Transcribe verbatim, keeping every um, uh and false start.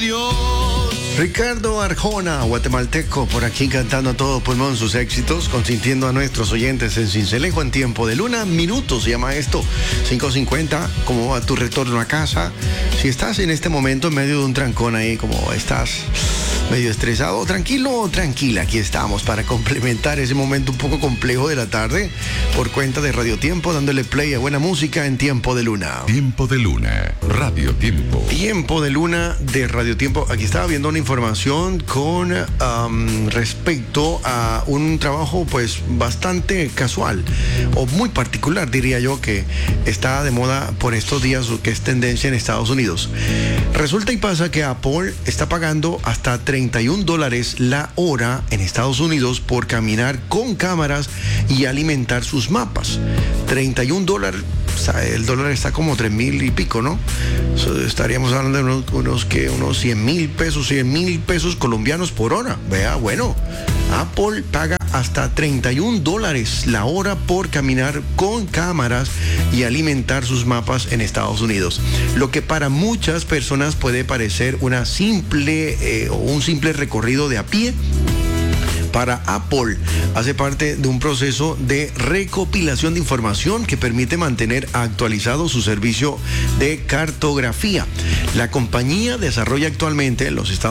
Dios. Ricardo Arjona, guatemalteco, por aquí cantando a todo pulmón sus éxitos, consintiendo a nuestros oyentes en Cincelejo en Tiempo de Luna. Minutos se llama esto, cinco cincuenta, ¿cómo va tu retorno a casa? Si estás en este momento en medio de un trancón ahí, como estás medio estresado, tranquilo o tranquila, aquí estamos para complementar ese momento un poco complejo de la tarde por cuenta de Radio Tiempo, dándole play a buena música en Tiempo de Luna. Tiempo de Luna, Radio Tiempo. Tiempo de Luna de Radio Tiempo. Aquí estaba viendo una información con um, respecto a un trabajo pues bastante casual o muy particular, diría yo, que está de moda por estos días o que es tendencia en Estados Unidos. Resulta y pasa que Apple está pagando hasta treinta y un dólares la hora en Estados Unidos por caminar con cámaras y alimentar sus mapas. treinta y un dólares, o sea, el dólar está como tres mil y pico, ¿no? So, estaríamos hablando de unos, unos, que, unos cien mil pesos, cien mil pesos colombianos por hora. Vea, bueno, Apple paga hasta treinta y un dólares la hora por caminar con cámaras y alimentar sus mapas en Estados Unidos. Lo que para muchas personas puede parecer una simple eh, o un simple recorrido de a pie, para Apple hace parte de un proceso de recopilación de información que permite mantener actualizado su servicio de cartografía. La compañía desarrolla actualmente en los Estados